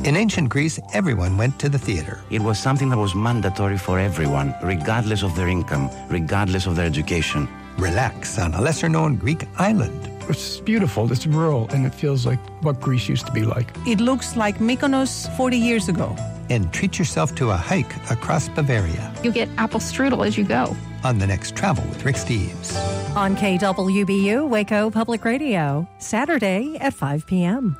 In ancient Greece, everyone went to the theater. It was something that was mandatory for everyone, regardless of their income, regardless of their education. Relax on a lesser-known Greek island. It's beautiful, it's rural, and it feels like what Greece used to be like. It looks like Mykonos 40 years ago. And treat yourself to a hike across Bavaria. You get apple strudel as you go. On the next Travel with Rick Steves. On KWBU, Waco Public Radio, Saturday at 5 p.m.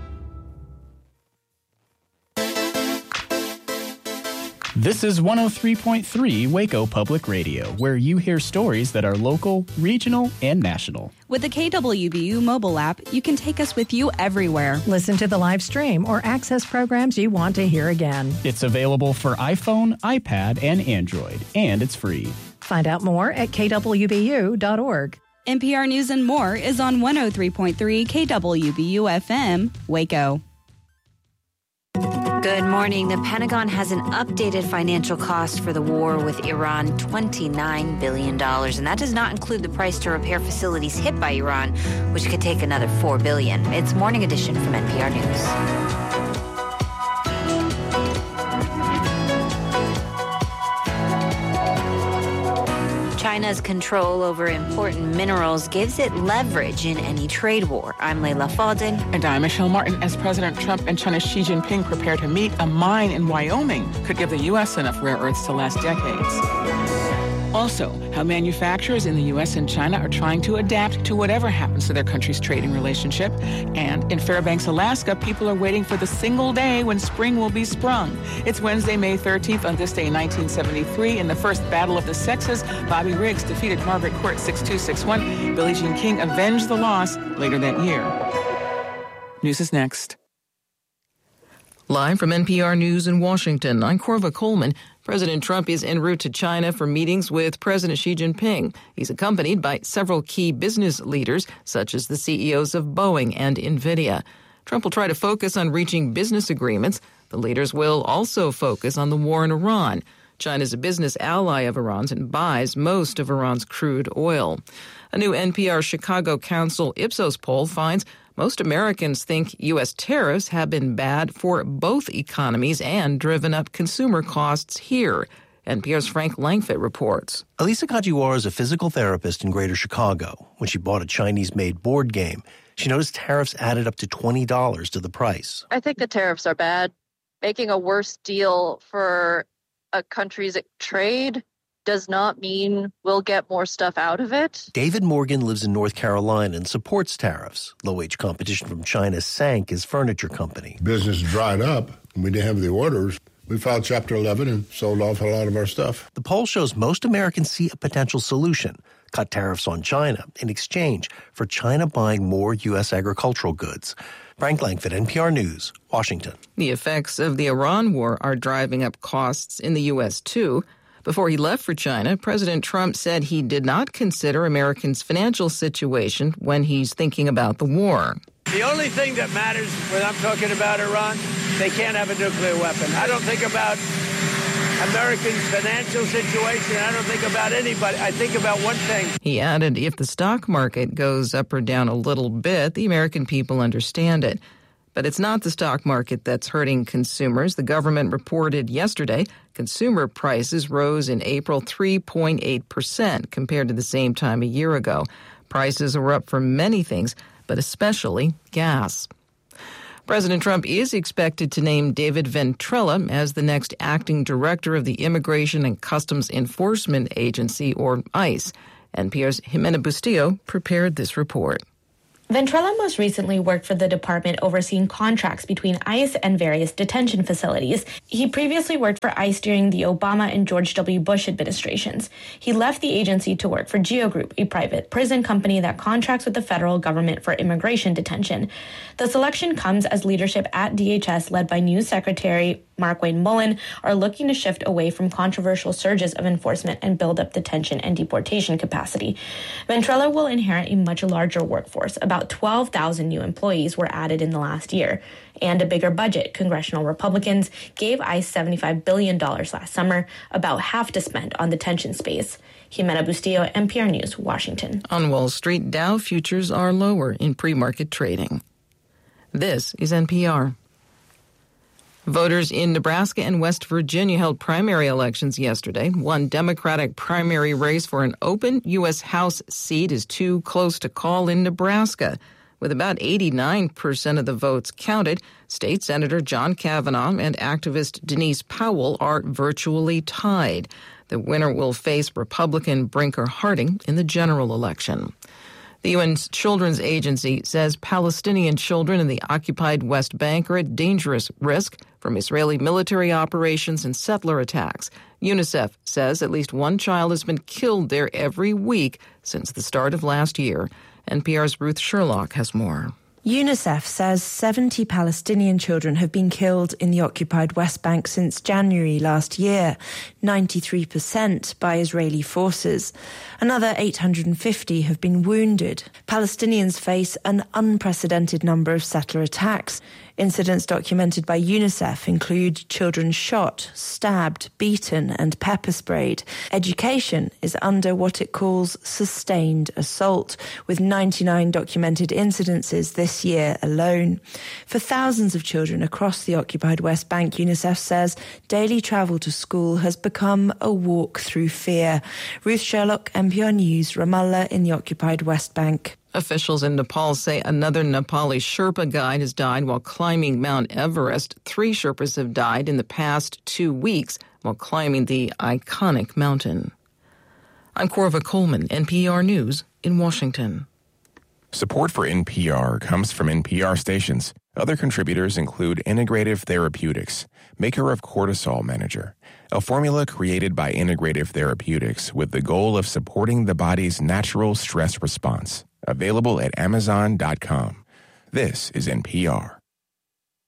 This is 103.3 Waco Public Radio, where you hear stories that are local, regional, and national. With the KWBU mobile app, you can take us with you everywhere. Listen to the live stream or access programs you want to hear again. It's available for iPhone, iPad, and Android, and it's free. Find out more at kwbu.org. NPR News and More is on 103.3 KWBU FM, Waco. Good morning. The Pentagon has an updated financial cost for the war with Iran, $29 billion. And that does not include the price to repair facilities hit by Iran, which could take another $4 billion. It's Morning Edition from NPR News. China's control over important minerals gives it leverage in any trade war. I'm Leila Fadel. And I'm Michelle Martin. As President Trump and China's Xi Jinping prepare to meet, a mine in Wyoming could give the U.S. enough rare earths to last decades. Also, how manufacturers in the U.S. and China are trying to adapt to whatever happens to their country's trading relationship. And in Fairbanks, Alaska, people are waiting for the single day when spring will be sprung. It's Wednesday, May 13th. On this day in 1973, in the first Battle of the Sexes, Bobby Riggs defeated Margaret Court 6-2, 6-1. Billie Jean King avenged the loss later that year. News is next. Live from NPR News in Washington, I'm Corva Coleman. President Trump is en route to China for meetings with President Xi Jinping. He's accompanied by several key business leaders, such as the CEOs of Boeing and NVIDIA. Trump will try to focus on reaching business agreements. The leaders will also focus on the war in Iran. China is a business ally of Iran's and buys most of Iran's crude oil. A new NPR Chicago Council Ipsos poll finds most Americans think U.S. tariffs have been bad for both economies and driven up consumer costs here. NPR's Frank Langfitt reports. Elisa Kajiwara is a physical therapist in Greater Chicago. When she bought a Chinese-made board game, she noticed tariffs added up to $20 to the price. I think the tariffs are bad. Making a worse deal for a country's trade does not mean we'll get more stuff out of it. David Morgan lives in North Carolina and supports tariffs. Low-wage competition from China sank his furniture company. Business dried up. We didn't have the orders. We filed Chapter 11 and sold off a lot of our stuff. The poll shows most Americans see a potential solution: cut tariffs on China in exchange for China buying more U.S. agricultural goods. Frank Langfitt, NPR News, Washington. The effects of the Iran war are driving up costs in the U.S., too. Before he left for China, President Trump said he did not consider Americans' financial situation when he's thinking about the war. The only thing that matters when I'm talking about Iran, they can't have a nuclear weapon. I don't think about Americans' financial situation. I don't think about anybody. I think about one thing. He added, if the stock market goes up or down a little bit, the American people understand it. But it's not the stock market that's hurting consumers. The government reported yesterday consumer prices rose in April 3.8% compared to the same time a year ago. Prices were up for many things, but especially gas. President Trump is expected to name David Ventrella as the next acting director of the Immigration and Customs Enforcement Agency, or ICE. NPR's Jimena Bustillo prepared this report. Ventrella most recently worked for the department overseeing contracts between ICE and various detention facilities. He previously worked for ICE during the Obama and George W. Bush administrations. He left the agency to work for GEO Group, a private prison company that contracts with the federal government for immigration detention. The selection comes as leadership at DHS, led by new Secretary Mark Wayne Mullen, are looking to shift away from controversial surges of enforcement and build up detention and deportation capacity. Ventrella will inherit a much larger workforce. About 12,000 new employees were added in the last year. And a bigger budget. Congressional Republicans gave ICE $75 billion last summer, about half to spend on detention space. Jimena Bustillo, NPR News, Washington. On Wall Street, Dow futures are lower in pre-market trading. This is NPR. Voters in Nebraska and West Virginia held primary elections yesterday. One Democratic primary race for an open U.S. House seat is too close to call in Nebraska. With about 89% of the votes counted, State Senator John Kavanaugh and activist Denise Powell are virtually tied. The winner will face Republican Brinker Harding in the general election. The UN's Children's Agency says Palestinian children in the occupied West Bank are at dangerous risk from Israeli military operations and settler attacks. UNICEF says at least one child has been killed there every week since the start of last year. NPR's Ruth Sherlock has more. UNICEF says 70 Palestinian children have been killed in the occupied West Bank since January last year, 93% by Israeli forces. Another 850 have been wounded. Palestinians face an unprecedented number of settler attacks. Incidents documented by UNICEF include children shot, stabbed, beaten and pepper sprayed. Education is under what it calls sustained assault, with 99 documented incidences this year alone. For thousands of children across the occupied West Bank, UNICEF says daily travel to school has become a walk through fear. Ruth Sherlock, NPR News, Ramallah in the occupied West Bank. Officials in Nepal say another Nepali Sherpa guide has died while climbing Mount Everest. 3 Sherpas have died in the past 2 weeks while climbing the iconic mountain. I'm Corva Coleman, NPR News in Washington. Support for NPR comes from NPR stations. Other contributors include Integrative Therapeutics, maker of Cortisol Manager, a formula created by Integrative Therapeutics with the goal of supporting the body's natural stress response. Available at Amazon.com. This is NPR.